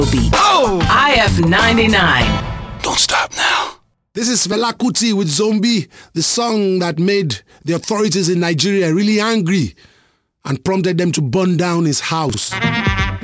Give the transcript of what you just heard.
Oh! IF 99. Don't stop now. This is Fela Kuti with Zombie, the song that made the authorities in Nigeria really angry and prompted them to burn down his house.